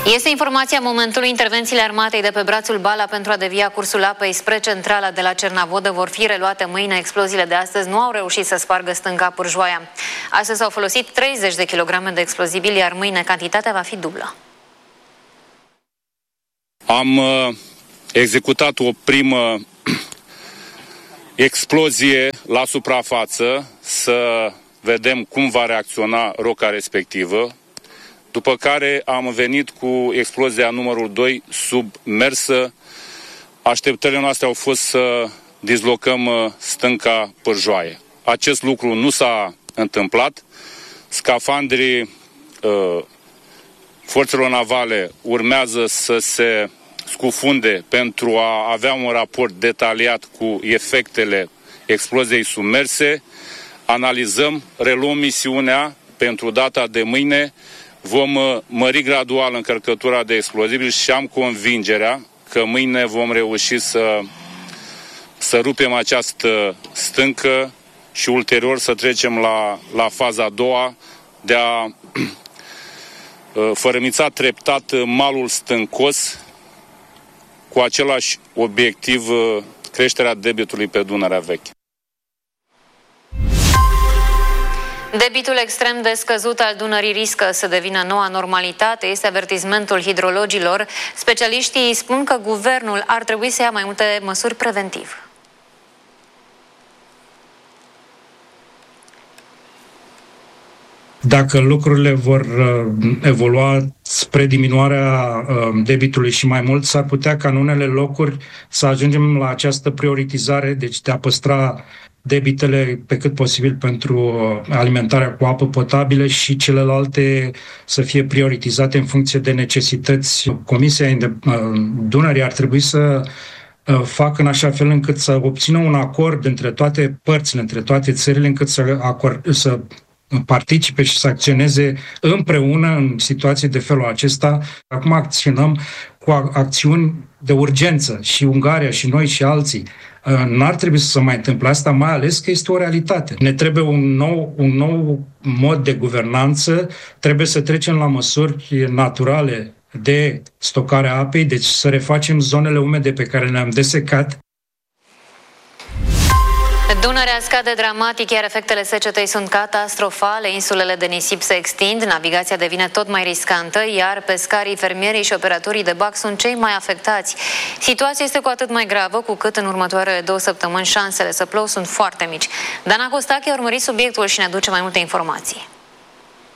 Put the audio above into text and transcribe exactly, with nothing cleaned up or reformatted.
Este informația momentului. Intervențiile armatei de pe brațul Bala pentru a devia cursul apei spre centrala de la Cernavodă vor fi reluate mâine. Exploziile de astăzi nu au reușit să spargă stânca Pârjoaia. Astăzi s-au folosit treizeci de kilograme de explozibili, iar mâine cantitatea va fi dublă. Am uh, executat o primă explozie la suprafață să vedem cum va reacționa roca respectivă. După care am venit cu explozia numărul doi submersă. Așteptările noastre au fost să dislocăm stânca Pârjoaie. Acest lucru nu s-a întâmplat. Scafandrii uh, forțelor navale urmează să se scufunde pentru a avea un raport detaliat cu efectele exploziei submerse. Analizăm, reluăm misiunea pentru data de mâine. Vom mări gradual încărcătura de explozibili și am convingerea că mâine vom reuși să, să rupem această stâncă și ulterior să trecem la, la faza a doua de a fărâmița treptat malul stâncos cu același obiectiv, creșterea debitului pe Dunărea Veche. Debitul extrem de scăzut al Dunării riscă să devină noua normalitate, este avertismentul hidrologilor. Specialiștii spun că guvernul ar trebui să ia mai multe măsuri preventive. Dacă lucrurile vor uh, evolua spre diminuarea uh, debitului și mai mult, s-ar putea ca în unele locuri să ajungem la această prioritizare, deci de a păstra debitele pe cât posibil pentru alimentarea cu apă potabilă și celelalte să fie prioritizate în funcție de necesități. Comisia Dunării ar trebui să facă în așa fel încât să obțină un acord între toate părțile, între toate țările, încât să, acord, să participe și să acționeze împreună în situații de felul acesta. Acum acționăm cu acțiuni de urgență și Ungaria și noi și alții. N-ar trebui să se mai întâmple asta, mai ales că este o realitate. Ne trebuie un nou, un nou mod de guvernanță, trebuie să trecem la măsuri naturale de stocare a apei, deci să refacem zonele umede pe care le-am desecat. Dunărea scade dramatic, iar efectele secetei sunt catastrofale. Insulele de nisip se extind, navigația devine tot mai riscantă, iar pescarii, fermierii și operatorii de bac sunt cei mai afectați. Situația este cu atât mai gravă cu cât în următoarele două săptămâni șansele să plouă sunt foarte mici. Dana Costache a urmărit subiectul și ne aduce mai multe informații.